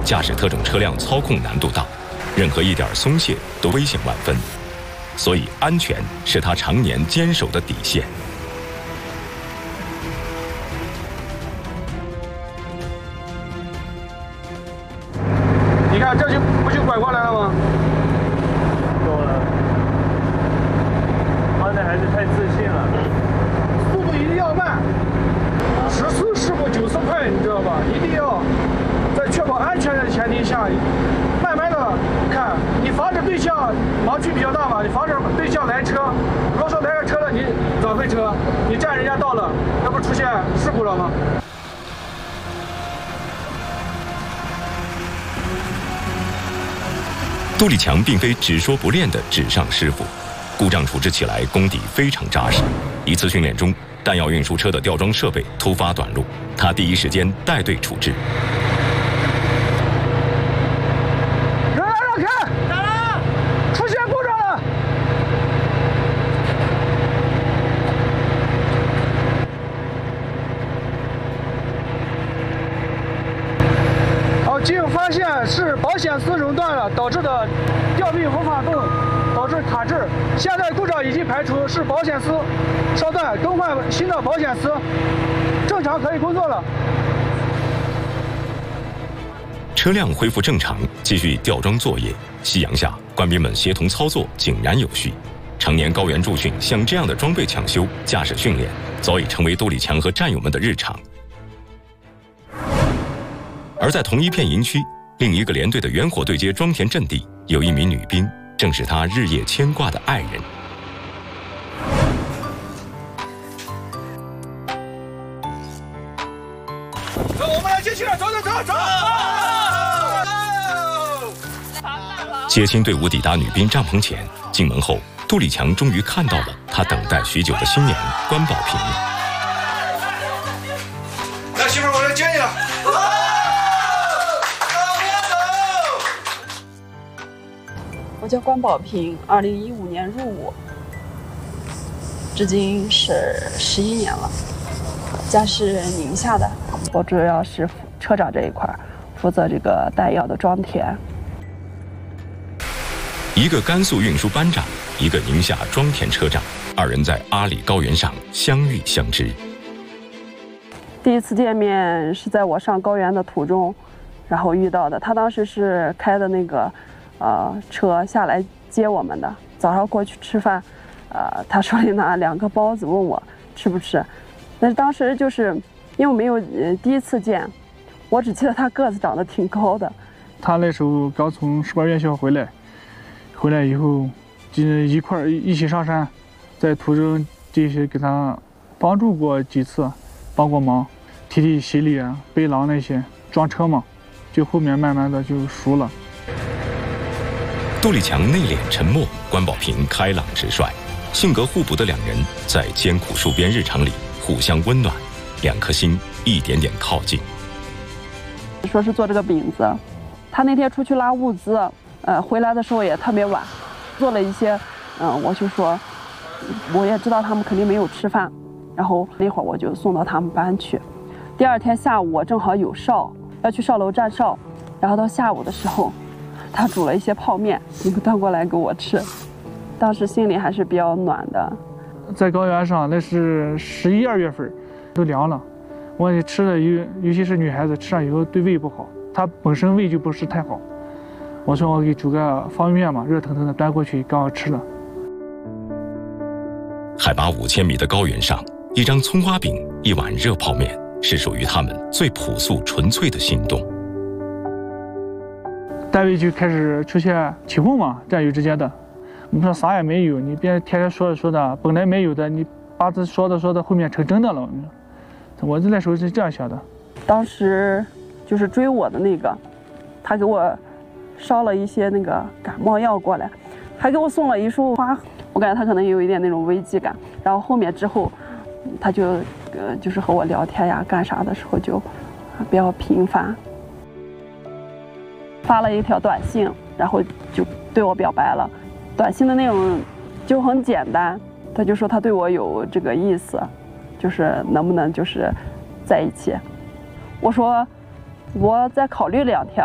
驾驶特种车辆操控难度大，任何一点松懈都危险万分，所以安全是他常年坚守的底线。 你看，这不就拐过来了吗？ 够了，他那还是太自信了。 速度一定要慢，10次事故9次快，你知道吧？一定要在确保安全的前提下，慢慢的看，你防止对向盲区比较大嘛，你防止对向来车。如果说来个车了，你转回车，你占人家道了，那不出现事故了吗？ 杜立强并非只说不练的纸上师傅，故障处置起来功底非常扎实。一次训练中，弹药运输车的吊装设备突发短路，他第一时间带队处置。 让开！咋了？出现故障了！好，经发现是保险丝熔断了导致的吊臂无法动，导致卡滞。现在故障已经排除，是保险丝烧断，更换新的保险丝，正常可以工作了。 车辆恢复正常，继续吊装作业。夕阳下，官兵们协同操作井然有序。常年高原驻训，像这样的装备抢修、驾驶训练，早已成为杜立强和战友们的日常。而在同一片营区，另一个连队的远火对接庄田阵地，有一名女兵，正是他日夜牵挂的爱人。 走，我们来接亲了，走！ 接亲队伍抵达女兵帐篷前，进门后，杜立强终于看到了他等待许久的新娘关宝平。 来，媳妇儿，我来接你了。 我叫关宝平，2015年入伍，至今是11年了。家是宁夏的，我主要是车长这一块，负责这个弹药的装填。 一个甘肃运输班长，一个宁夏装填车长，二人在阿里高原上相遇相知。 第一次见面是在我上高原的途中，然后遇到的。他当时是开的那个车下来接我们的，早上过去吃饭，他手里拿2个包子，问我吃不吃。但是当时就是因为我没有第一次见，我只记得他个子长得挺高的。 他那时候刚从18院校回来以后，就一起上山，在途中这些给他帮助过几次，帮过忙，提行李啊、背囊那些，装车嘛，就后面慢慢的就熟了。 杜立强内敛沉默，关宝平开朗直率，性格互补的两人在艰苦戍边日常里互相温暖，两颗心一点点靠近。 说是做这个饼子，他那天出去拉物资，回来的时候也特别晚，做了一些，我就说，我也知道他们肯定没有吃饭，然后那会儿我就送到他们班去。第二天下午我正好有哨，要去哨楼站哨，然后到下午的时候，他煮了一些泡面，端过来给我吃，当时心里还是比较暖的。 在高原上，那是11、2月份，都凉了，我也吃了尤其是女孩子吃上以后对胃不好，她本身胃就不是太好。我说我给煮个方便面嘛，热腾腾的端过去，刚好吃了。 海拔5000米的高原上，一张葱花饼，一碗热泡面，是属于他们最朴素纯粹的心动。 单位就开始出现起哄嘛，战友之间的，我们说啥也没有，你别天天说的，本来没有的，你把这说的后面成真的了。我那时候是这样想的。 当时就是追我的那个，他给我烧了一些那个感冒药过来，还给我送了一束花，我感觉他可能有一点那种危机感。然后后面之后，他就是和我聊天呀，干啥的时候就比较频繁，发了一条短信，然后就对我表白了。短信的内容就很简单，他就说他对我有这个意思，就是能不能就是在一起。我说我再考虑2天。